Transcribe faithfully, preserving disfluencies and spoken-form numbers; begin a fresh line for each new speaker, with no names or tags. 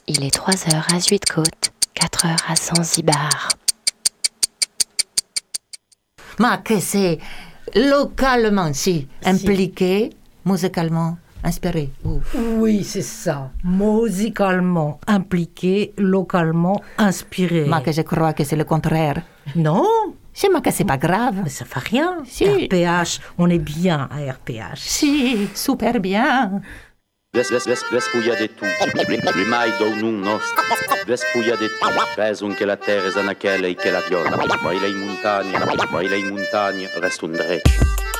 Il est trois heures à Zuidcote, quatre heures à Zanzibar.
Ma que c'est localement, si, impliqué, musicalement, inspiré. Ouf.
Oui, c'est ça. Musicalement impliqué, localement inspiré.
Ma que je crois que c'est le contraire.
Non,
Si, ma que c'est pas grave.
mais ça fait rien.
Si.
R P H, on est bien à R P H.
Si, super bien.
Despujade tu, rimai do nun nostri, despujade tu, pesum che la terra è anachele e che la viola, ma in montagna, ma in montagna resta un dreccio.